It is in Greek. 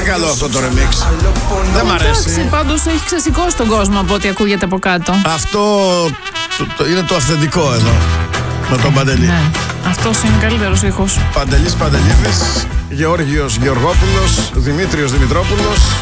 καλό αυτό το remix. Δεν μ' αρέσει. Εντάξει, πάντως έχει ξεσηκώσει τον κόσμο από ό,τι ακούγεται από κάτω. Αυτό είναι το αυθεντικό εδώ. Με τον Παντελή. Ναι, αυτός είναι καλύτερος ήχος. Παντελής Παντελίδης, Γεώργιος Γεωργόπουλος, Δημήτριος Δημητρόπουλος.